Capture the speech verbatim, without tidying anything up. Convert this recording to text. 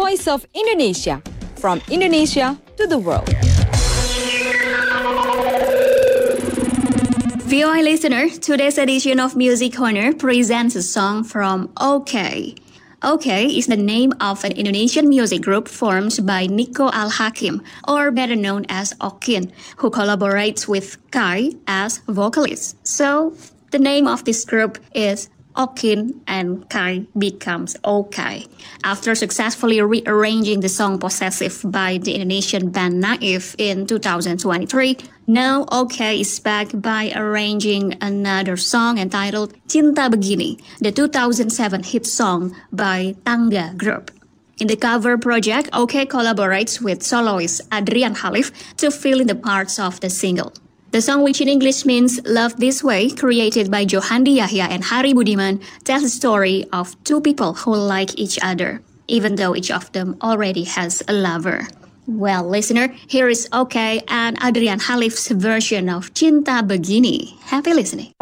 voice of Indonesia, from Indonesia to the world. V O I listener, today's edition of Music Corner presents a song from OK. OK is the name of an Indonesian music group formed by Nico Al-Hakim, or better known as Okin, who collaborates with Kai as vocalist. So, the name of this group is Okin and Kai becomes OK. After successfully rearranging the song Possessive by the Indonesian band Naif in two thousand twenty-three, now OK is back by arranging another song entitled Cinta Begini, the two thousand seven hit song by Tangga Group. In the cover project, OK collaborates with soloist Adrian Halif to fill in the parts of the single. The song, which in English means Love This Way, created by Johandi Yahya and Hari Budiman, tells the story of two people who like each other, even though each of them already has a lover. Well, listener, here is OK and Adrian Halif's version of Cinta Begini. Happy listening.